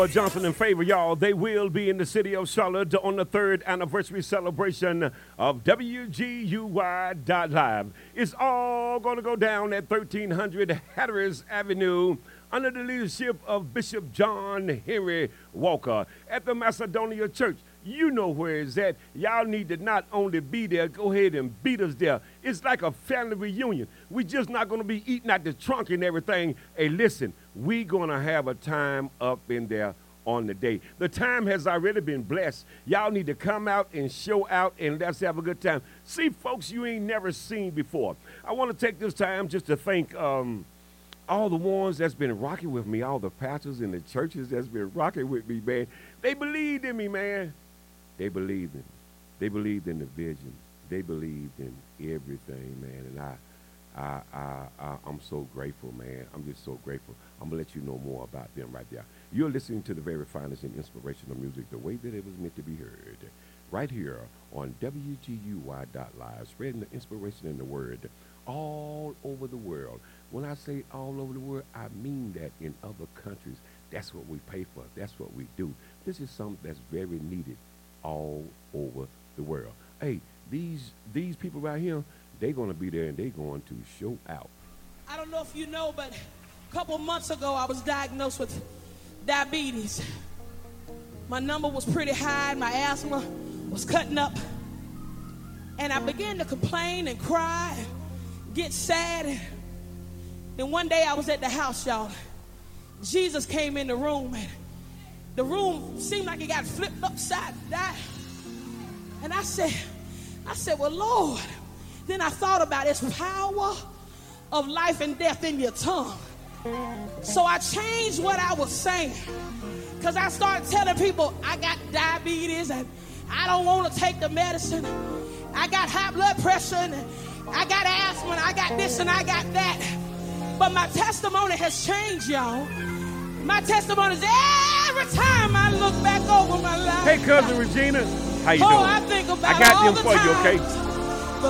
Johnson and Favor, y'all. They will be in the city of Charlotte on the 3rd anniversary celebration of WGUY.Live. It's all going to go down at 1300 Hatteras Avenue under the leadership of Bishop John Henry Walker at the Macedonia Church. You know where it's at. Y'all need to not only be there, go ahead and beat us there. It's like a family reunion. We just not going to be eating out the trunk and everything. Hey, listen, we going to have a time up in there on the day. The time has already been blessed. Y'all need to come out and show out, and let's have a good time. See folks you ain't never seen before. I want to take this time just to thank all the ones that's been rocking with me, all the pastors in the churches that's been rocking with me, man. They believed in me, man. They believed in me. They believed in the vision. They believed in everything, man. And I'm so grateful, man. I'm just so grateful. I'm going to let you know more about them right there. You're listening to the very finest in inspirational music, the way that it was meant to be heard, right here on WGUY.Live, spreading the inspiration and the word all over the world. When I say all over the world, I mean that in other countries. That's what we pay for. That's what we do. This is something that's very needed all over the world. Hey, these people right here, they're going to be there and they're going to show out. I don't know if you know, but a couple months ago, I was diagnosed with diabetes. My number was pretty high. My asthma was cutting up. And I began to complain and cry, and get sad. And one day I was at the house, y'all. Jesus came in the room, and the room seemed like it got flipped upside down. And I said, well, Lord. Then I thought about this power of life and death in your tongue. So I changed what I was saying. Because I started telling people I got diabetes and I don't want to take the medicine. I got high blood pressure and I got asthma and I got this and I got that. But my testimony has changed, y'all. My testimony is every time I look back over my life. Hey, Cousin Regina. How you doing? I think about I got all them the for you, okay? times